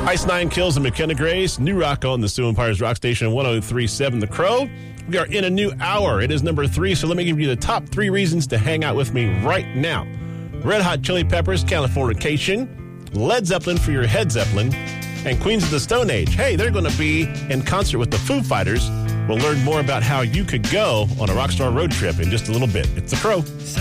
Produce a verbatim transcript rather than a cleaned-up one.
Ice Nine Kills and McKenna Grace. New rock on the Sioux Empires Rock Station one oh three point seven The Crow. We are in a new hour. It is number three, so let me give you the top three reasons to hang out with me right now. Red Hot Chili Peppers, Californication. Led Zeppelin for your head Zeppelin. And Queens of the Stone Age. Hey, they're going to be in concert with the Foo Fighters. We'll learn more about how you could go on a Rockstar road trip in just a little bit. It's The Crow.